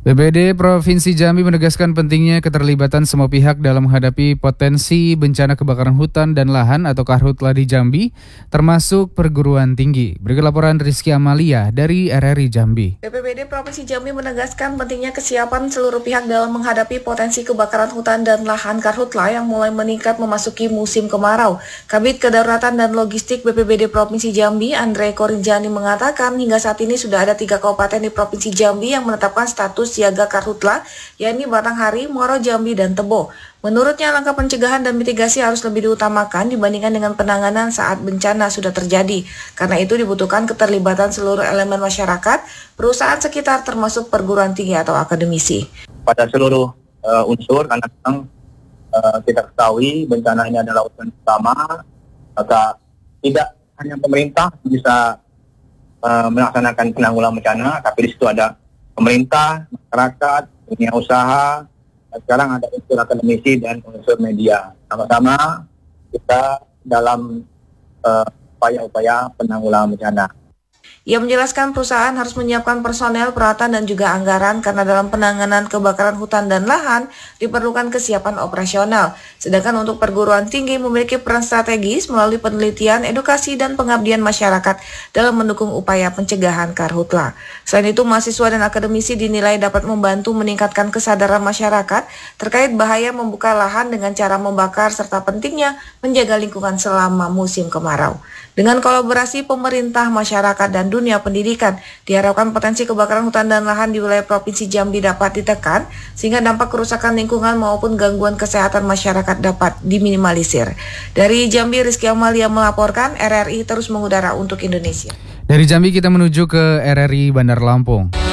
BPBD Provinsi Jambi menegaskan pentingnya keterlibatan semua pihak dalam menghadapi potensi bencana kebakaran hutan dan lahan atau karhutla di Jambi, termasuk perguruan tinggi. Berikut laporan Rizky Amalia dari RRI Jambi. BPBD Provinsi Jambi menegaskan pentingnya kesiapan seluruh pihak dalam menghadapi potensi kebakaran hutan dan lahan karhutla yang mulai meningkat memasuki musim kemarau. Kabid Kedaruratan dan Logistik BPBD Provinsi Jambi, Andre Korijani mengatakan hingga saat ini sudah ada 3 kabupaten di Provinsi Jambi yang menetapkan status siaga karhutla, yakni Batanghari, Muaro Jambi, dan Tebo. Menurutnya, langkah pencegahan dan mitigasi harus lebih diutamakan dibandingkan dengan penanganan saat bencana sudah terjadi. Karena itu dibutuhkan keterlibatan seluruh elemen masyarakat, perusahaan sekitar termasuk perguruan tinggi atau akademisi. Pada seluruh unsur, karena memang kita ketahui bencana ini adalah urusan utama, maka tidak hanya pemerintah bisa melaksanakan penanggulangan bencana, tapi di situ ada pemerintah, masyarakat, dunia usaha, dan sekarang ada unsur akademisi dan unsur media. Sama-sama kita dalam upaya-upaya penanggulangan bencana. Ia menjelaskan perusahaan harus menyiapkan personel, peralatan, dan juga anggaran karena dalam penanganan kebakaran hutan dan lahan diperlukan kesiapan operasional. Sedangkan untuk perguruan tinggi memiliki peran strategis melalui penelitian, edukasi, dan pengabdian masyarakat dalam mendukung upaya pencegahan karhutla. Selain itu, mahasiswa dan akademisi dinilai dapat membantu meningkatkan kesadaran masyarakat terkait bahaya membuka lahan dengan cara membakar serta pentingnya menjaga lingkungan selama musim kemarau. Dengan kolaborasi pemerintah, masyarakat, dan dunia pendidikan, diharapkan potensi kebakaran hutan dan lahan di wilayah Provinsi Jambi dapat ditekan, sehingga dampak kerusakan lingkungan maupun gangguan kesehatan masyarakat dapat diminimalisir. Dari Jambi, Rizky Amalia melaporkan, RRI terus mengudara untuk Indonesia. Dari Jambi kita menuju ke RRI Bandar Lampung.